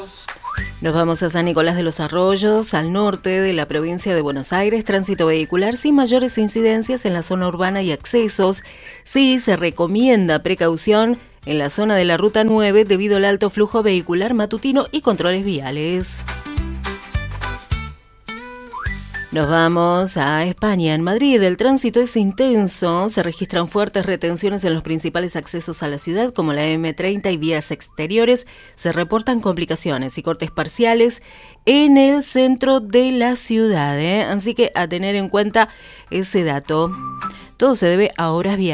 Nos vamos a San Nicolás de los Arroyos, al norte de la provincia de Buenos Aires. Tránsito vehicular sin mayores incidencias en la zona urbana y accesos. Sí, se recomienda precaución en la zona de la Ruta 9 debido al alto flujo vehicular matutino y controles viales. Nos vamos a España. En Madrid el tránsito es intenso, se registran fuertes retenciones en los principales accesos a la ciudad como la M30 y vías exteriores. Se reportan complicaciones y cortes parciales en el centro de la ciudad, Así que a tener en cuenta ese dato. Todo se debe a horas viales.